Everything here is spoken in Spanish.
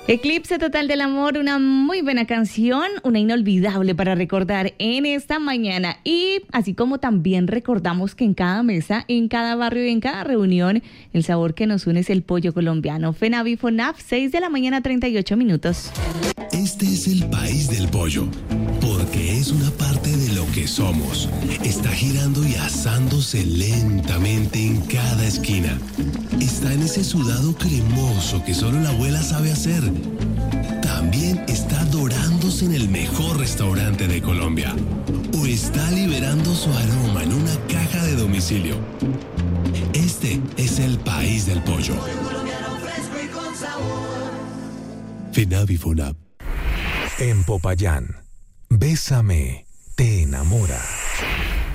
Eclipse Total del Amor, una muy buena canción, una inolvidable para recordar en esta mañana. Y así como también recordamos que en cada mesa, en cada barrio y en cada reunión, el sabor que nos une es el pollo colombiano. FENAVI FONAF, 6 de la mañana, 38 minutos. Este es el país del pollo, porque es una parte de lo que somos. Está girando y asándose lentamente en cada esquina. Está en ese sudado cremoso que solo la abuela sabe hacer. También está dorándose en el mejor restaurante de Colombia. O está liberando su aroma en una caja de domicilio. Este es el país del pollo. FENAVI FONAP. En Popayán, Bésame, te enamora.